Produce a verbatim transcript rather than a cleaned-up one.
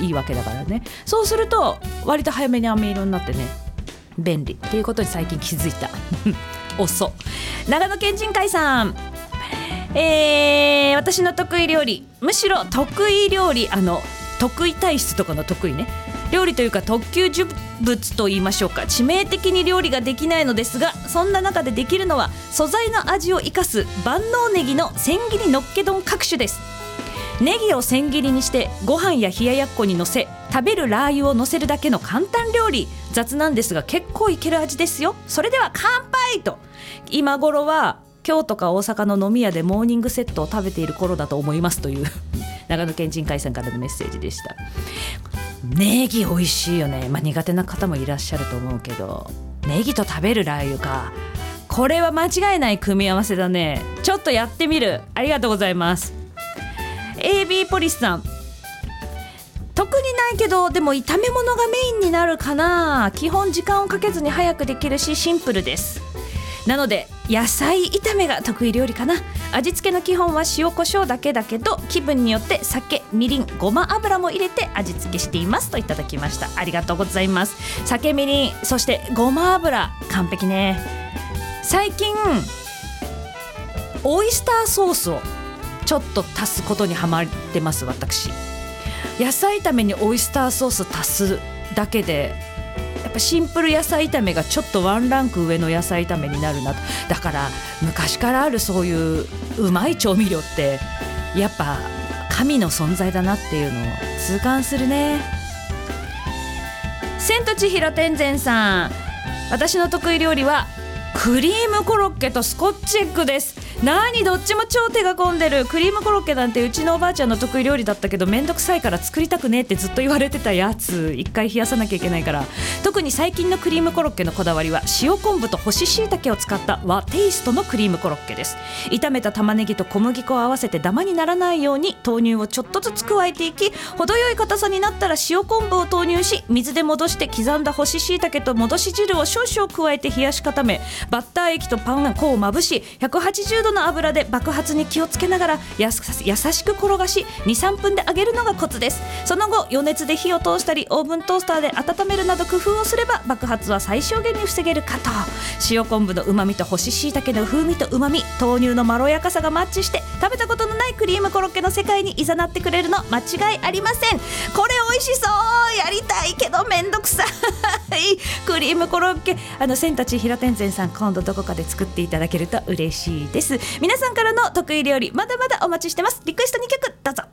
いいわけだからね。そうすると割と早めに飴色になってね便利っていうことに最近気づいた遅長野県人会さん、えー、私の得意料理、むしろ得意料理、あの得意体質とかの得意ね、料理というか特級呪物と言いましょうか。致命的に料理ができないのですが、そんな中でできるのは素材の味を生かす万能ネギの千切りのっけ丼各種です。ネギを千切りにしてご飯や冷ややっこにのせ、食べるラー油をのせるだけの簡単料理。雑なんですが結構いける味ですよ。それでは乾杯と。今頃は京都か大阪の飲み屋でモーニングセットを食べている頃だと思いますという長野県人会さんからのメッセージでした。ネギ美味しいよね、まあ、苦手な方もいらっしゃると思うけど、ネギと食べるラー油か、これは間違いない組み合わせだね。ちょっとやってみる。ありがとうございます。 エービー ポリスさん、特にないけどでも炒め物がメインになるかな。基本時間をかけずに早くできるしシンプルです。なので野菜炒めが得意料理かな。味付けの基本は塩コショウだけだけど、気分によって酒、みりん、ごま油も入れて味付けしていますといただきました。ありがとうございます。酒、みりん、そしてごま油、完璧ね。最近オイスターソースをちょっと足すことにハマってます私。野菜炒めにオイスターソース足すだけでやっぱシンプル野菜炒めがちょっとワンランク上の野菜炒めになるなと。だから昔からあるそういううまい調味料ってやっぱ神の存在だなっていうのを痛感するね。千と千尋天然さん、私の得意料理はクリームコロッケとスコッチエッグです。何どっちも超手が込んでる。クリームコロッケなんてうちのおばあちゃんの得意料理だったけどめんどくさいから作りたくねえってずっと言われてたやつ。一回冷やさなきゃいけないから。特に最近のクリームコロッケのこだわりは塩昆布と干し椎茸を使った和テイストのクリームコロッケです。炒めた玉ねぎと小麦粉を合わせてダマにならないように豆乳をちょっとずつ加えていき、程よい硬さになったら塩昆布を投入し、水で戻して刻んだ干し椎茸と戻し汁を少々加えて冷やし固め、バッター液とパン粉をまぶし、ひゃくはちじゅうどの油で爆発に気をつけながらやす優しく転がし にさんぷんで揚げるのがコツです。その後余熱で火を通したりオーブントースターで温めるなど工夫をすれば爆発は最小限に防げるかと。塩昆布のうまみと干し椎茸の風味とうまみ、豆乳のまろやかさがマッチして食べたことのないクリームコロッケの世界に誘ってくれるの間違いありません。これ美味しそう、やりたいけどめんどくさいクリームコロッケ、あの千と千尋天然さん、今度どこかで作っていただけると嬉しいです。皆さんからの得意料理まだまだお待ちしてます。リクエストにきょくどうぞ。